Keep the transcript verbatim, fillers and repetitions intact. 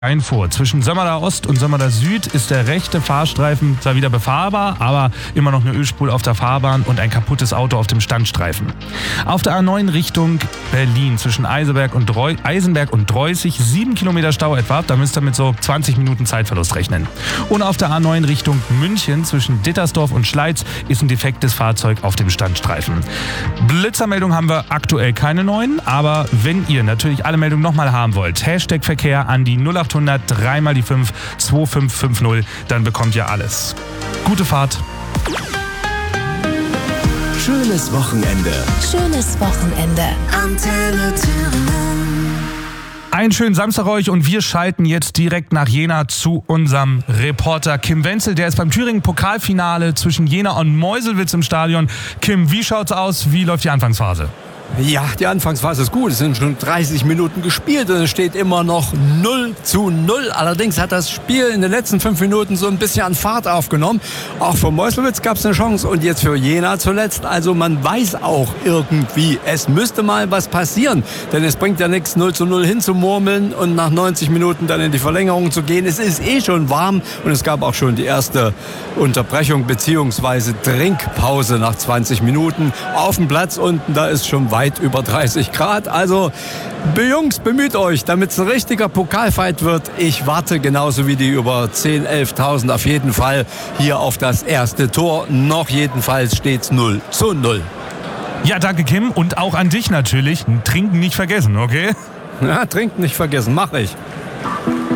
Ein vor. Zwischen Sömmerda Ost und Sömmerda Süd ist der rechte Fahrstreifen zwar wieder befahrbar, aber immer noch eine Ölspur auf der Fahrbahn und ein kaputtes Auto auf dem Standstreifen. Auf der A neun Richtung Berlin zwischen Eisenberg und, Dreu- Eisenberg und Dreußig sieben Kilometer Stau etwa. Da müsst ihr mit so zwanzig Minuten Zeitverlust rechnen. Und auf der A neun Richtung München zwischen Dittersdorf und Schleiz ist ein defektes Fahrzeug auf dem Standstreifen. Blitzermeldung haben wir aktuell keine neuen, aber wenn ihr natürlich alle Meldungen nochmal haben wollt, Hashtag Verkehr an die null acht hundert drei mal die fünf zwei fünf fünf null, dann bekommt ihr alles. Gute Fahrt. Schönes Wochenende. Schönes Wochenende. Antenne Thüringen. Einen schönen Samstag euch und wir schalten jetzt direkt nach Jena zu unserem Reporter Kim Wenzel. Der ist beim Thüringen-Pokalfinale zwischen Jena und Meuselwitz im Stadion. Kim, wie schaut's aus? Wie läuft die Anfangsphase? Ja, die Anfangsphase ist gut. Es sind schon dreißig Minuten gespielt und es steht immer noch null zu null. Allerdings hat das Spiel in den letzten fünf Minuten so ein bisschen an Fahrt aufgenommen. Auch für Meuselwitz gab es eine Chance und jetzt für Jena zuletzt. Also man weiß auch irgendwie, es müsste mal was passieren. Denn es bringt ja nichts, null zu null hinzumurmeln und nach neunzig Minuten dann in die Verlängerung zu gehen. Es ist eh schon warm und es gab auch schon die erste Unterbrechung bzw. Trinkpause nach zwanzig Minuten. Auf dem Platz unten, da ist schon weit über dreißig Grad. Also, Jungs, bemüht euch, damit es ein richtiger Pokalfight wird. Ich warte genauso wie die über zehntausend, elftausend auf jeden Fall hier auf das erste Tor. Noch jedenfalls steht es null zu null. Ja, danke Kim und auch an dich natürlich. Trinken nicht vergessen, okay? Ja, trinken nicht vergessen, mach ich.